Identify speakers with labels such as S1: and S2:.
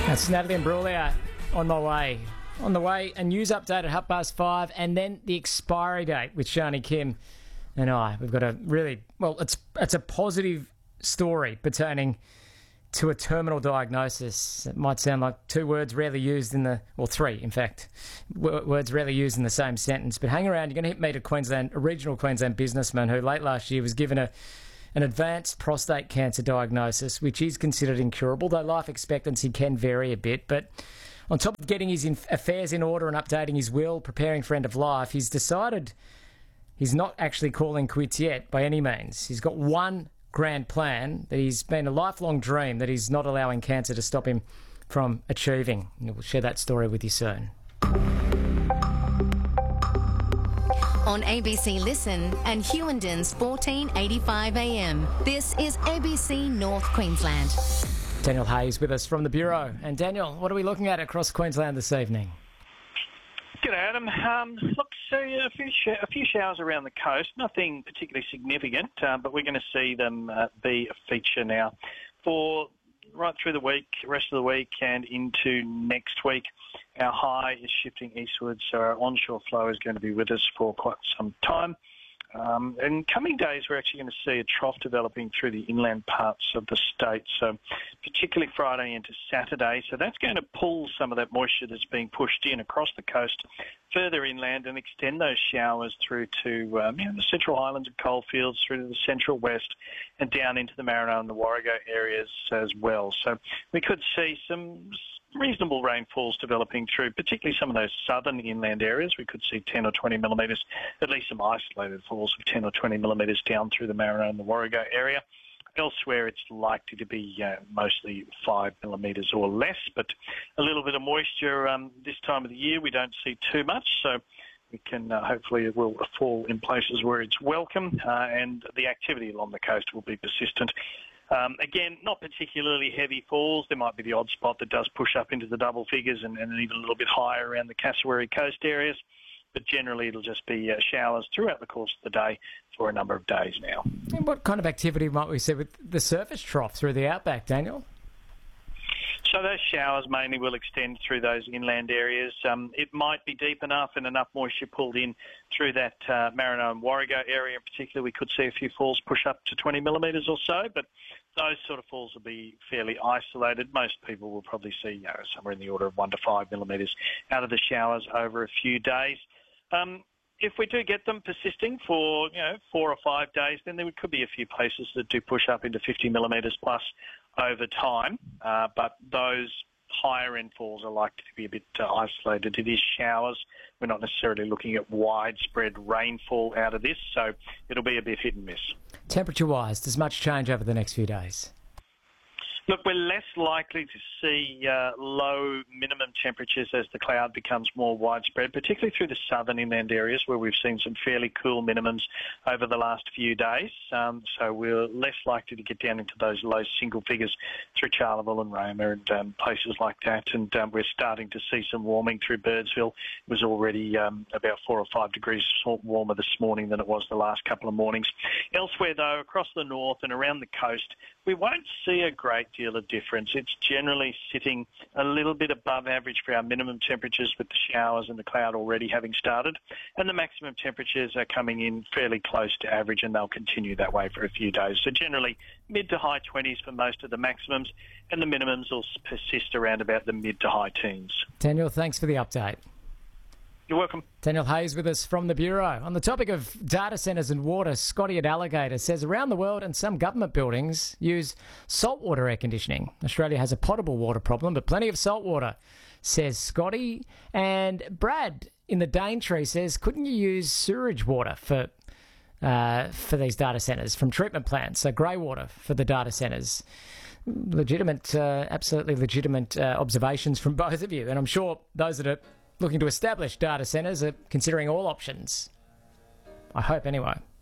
S1: That's Natalie and Brulia on my way. On the way, a news update at 5:30, and then the expiry date with Shani Kim and I. We've got a really, well, it's a positive story pertaining to a terminal diagnosis. It might sound like two words rarely used or three, in fact, words rarely used in the same sentence. But hang around, you're going to meet a regional Queensland businessman who late last year was given an advanced prostate cancer diagnosis, which is considered incurable, though life expectancy can vary a bit. But on top of getting his affairs in order and updating his will, preparing for end of life, he's decided he's not actually calling quits yet by any means. He's got one grand plan that he's been a lifelong dream that he's not allowing cancer to stop him from achieving. And we'll share that story with you soon.
S2: On ABC Listen and Hewendon's 1485 AM. This is ABC North Queensland.
S1: Daniel Hayes with us from the Bureau. And Daniel, what are we looking at across Queensland this evening?
S3: G'day, Adam. Look, so a few showers around the coast, nothing particularly significant, but we're going to see them be a feature now for right through the week, rest of the week and into next week. Our high is shifting eastwards, so our onshore flow is going to be with us for quite some time. In coming days, we're actually going to see a trough developing through the inland parts of the state, so particularly Friday into Saturday. So that's going to pull some of that moisture that's being pushed in across the coast further inland and extend those showers through to the Central Highlands and Coalfields, through to the Central West and down into the Marino and the Warrego areas as well. So we could see some reasonable rainfalls developing through, particularly some of those southern inland areas. We could see 10 or 20 millimetres, at least some isolated falls of 10 or 20 millimetres down through the Marino and the Warrego area. Elsewhere, it's likely to be mostly 5 millimetres or less, but a little bit of moisture this time of the year. We don't see too much, so we can hopefully it will fall in places where it's welcome, and the activity along the coast will be persistent. Again, not particularly heavy falls. There might be the odd spot that does push up into the double figures and even a little bit higher around the Cassowary coast areas. But generally, it'll just be showers throughout the course of the day for a number of days now.
S1: And what kind of activity might we see with the surface trough through the outback, Daniel?
S3: So those showers mainly will extend through those inland areas. It might be deep enough and enough moisture pulled in through that Marino and Warrego area in particular. We could see a few falls push up to 20 millimetres or so, but those sort of falls will be fairly isolated. Most people will probably see somewhere in the order of 1 to 5 millimetres out of the showers over a few days. If we do get them persisting for 4 or 5 days, then there could be a few places that do push up into 50 millimetres plus over time, but those higher end falls are likely to be a bit isolated. It is showers. We're not necessarily looking at widespread rainfall out of this, so it'll be a bit hit and miss.
S1: Temperature-wise, does much change over the next few days?
S3: Look, we're less likely to see low minimum temperatures as the cloud becomes more widespread, particularly through the southern inland areas where we've seen some fairly cool minimums over the last few days. So we're less likely to get down into those low single figures through Charleville and Roma and places like that. And we're starting to see some warming through Birdsville. It was already about 4 or 5 degrees warmer this morning than it was the last couple of mornings. Elsewhere, though, across the north and around the coast, we won't see a great deal of difference. It's generally sitting a little bit above average for our minimum temperatures with the showers and the cloud already having started. And the maximum temperatures are coming in fairly close to average, and they'll continue that way for a few days. So generally mid to high 20s for most of the maximums, and the minimums will persist around about the mid to high teens.
S1: Daniel, thanks for the update.
S3: You're welcome.
S1: Daniel Hayes with us from the Bureau. On the topic of data centres and water, Scotty at Alligator says around the world and some government buildings use saltwater air conditioning. Australia has a potable water problem, but plenty of saltwater, says Scotty. And Brad in the Daintree says, couldn't you use sewerage water for these data centres from treatment plants, so grey water for the data centres? Legitimate, absolutely legitimate observations from both of you. And I'm sure those that are looking to establish data centres are considering all options. I hope anyway.